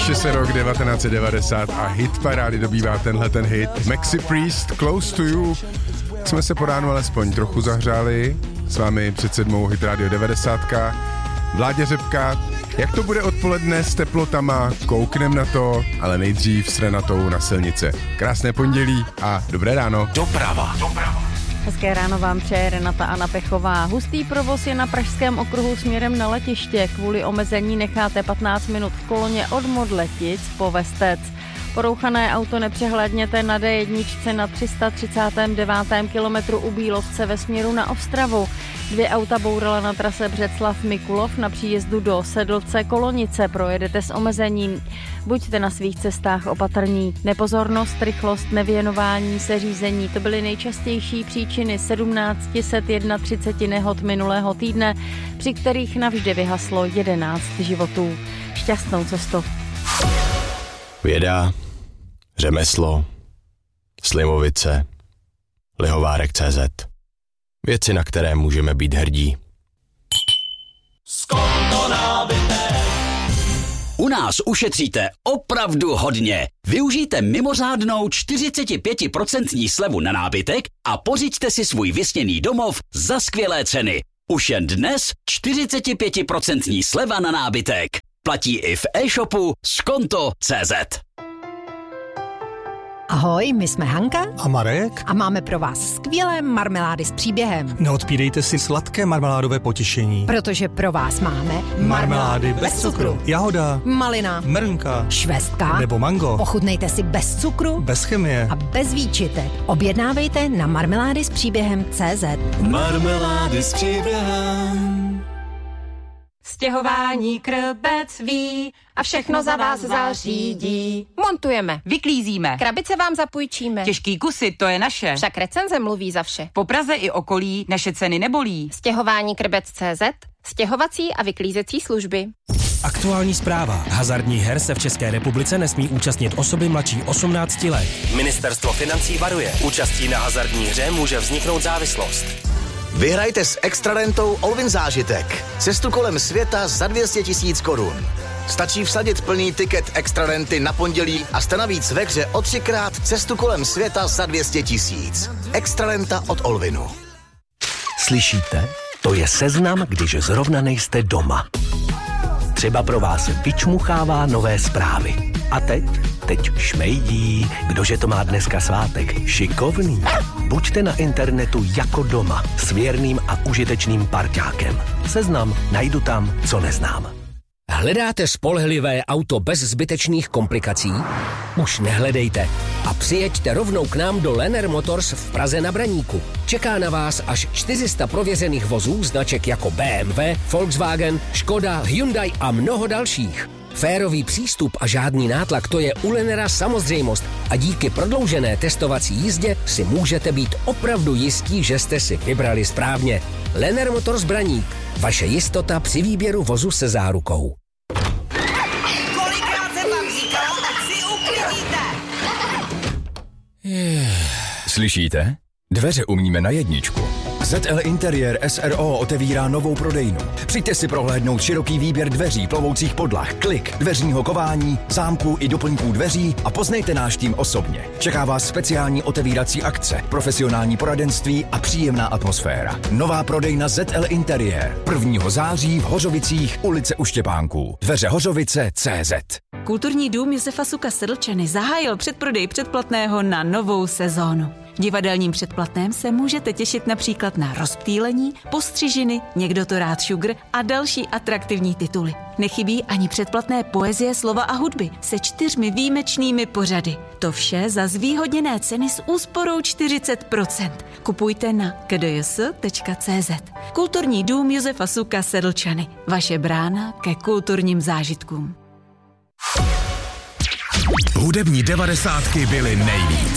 Píše se rok 1990 a hit parády dobývá ten hit. Maxi Priest, Close to You. Jsme se po ránu alespoň trochu zahřáli. S vámi před 7 Hit Radio 90. Vláďa Řepka. Jak to bude odpoledne s teplotama, kouknem na to, ale nejdřív s Renatou na silnice. Krásné pondělí a dobré ráno. Doprava. Hezké ráno vám přeje Renata Anna Pechová. Hustý provoz je na pražském okruhu směrem na letiště. Kvůli omezení necháte 15 minut v koloně od Modletic po Vestec. Porouchané auto nepřehlédněte na D1 na 339. kilometru u Bílovce ve směru na Ostravu. 2 auta bourala na trase Břeclav-Mikulov na příjezdu do Sedlce Kolonice. Projedete s omezením. Buďte na svých cestách opatrní. Nepozornost, rychlost, nevěnování se řízení. To byly nejčastější příčiny 1731 nehod minulého týdne, při kterých navždy vyhaslo 11 životů. Šťastnou cestu. Věda, řemeslo, Slimovice, Lihovárek.cz. Věci, na které můžeme být hrdí. Skonto nábytek. U nás ušetříte opravdu hodně. Využijte mimořádnou 45% slevu na nábytek a pořiďte si svůj vysněný domov za skvělé ceny. Už jen dnes 45% sleva na nábytek. Platí i v e-shopu skonto.cz. Ahoj, my jsme Hanka a Marek a máme pro vás skvělé marmelády s příběhem. Neodpírejte si sladké marmeládové potěšení. Protože pro vás máme marmelády bez cukru, jahoda, malina, mrnka, švestka nebo mango. Ochutnejte si bez cukru, bez chemie a bez výčitek. Objednávejte na marmelády s příběhem.cz. Marmelády s příběhem. Stěhování Krbec ví a všechno za vás zařídí. Montujeme, vyklízíme, krabice vám zapůjčíme. Těžký kusy, to je naše. Však recenze mluví za vše. Po Praze i okolí naše ceny nebolí. Stěhování Krbec.cz, stěhovací a vyklízecí služby. Aktuální zpráva. Hazardních her se v České republice nesmí účastnit osoby mladší 18 let. Ministerstvo financí varuje. Účastí na hazardní hře může vzniknout závislost. Vyhrajte s extrarentou Olvin zážitek. Cestu kolem světa za 200 000 korun. Stačí vsadit plný tiket extrarenty na pondělí a jste navíc ve hře o 3krát cestu kolem světa za 200 000. Extrarenta od Olvinu. Slyšíte? To je seznam, když zrovna nejste doma. Třeba pro vás vyčmuchává nové zprávy. A teď šmejdí. Kdože to má dneska svátek? Šikovný. Buďte na internetu jako doma s věrným a užitečným parťákem. Seznam najdu tam, co neznám. Hledáte spolehlivé auto bez zbytečných komplikací? Už nehledejte a přijeďte rovnou k nám do Lenner Motors v Praze na Braníku. Čeká na vás až 400 prověřených vozů značek jako BMW, Volkswagen, Škoda, Hyundai a mnoho dalších. Férový přístup a žádný nátlak, to je u Lennera samozřejmost a díky prodloužené testovací jízdě si můžete být opravdu jistí, že jste si vybrali správně. Lenner Motors Braník. Vaše jistota při výběru vozu se zárukou. Kolikrát jsem vám říkala, tak si uklidíte! Slyšíte? Dveře umíme na jedničku. ZL Interiér SRO otevírá novou prodejnu. Přijďte si prohlédnout široký výběr dveří, plovoucích podlah, klik, dveřního kování, zámků i doplňků dveří a poznejte náš tým osobně. Čeká vás speciální otevírací akce, profesionální poradenství a příjemná atmosféra. Nová prodejna ZL Interiér. 1. září v Hořovicích, ulice U Štěpánků. Dveře Hořovice.cz. Kulturní dům Josefa Suka Sedlčany zahájil předprodej předplatného na novou sezónu. V divadelním předplatném se můžete těšit například na Rozptýlení, Postřižiny, Někdo to rád šugr a další atraktivní tituly. Nechybí ani předplatné poezie, slova a hudby se 4 výjimečnými pořady. To vše za zvýhodněné ceny s úsporou 40%. Kupujte na kdjs.cz. Kulturní dům Josefa Suka Sedlčany. Vaše brána ke kulturním zážitkům. Hudební 90 byly nejvíc.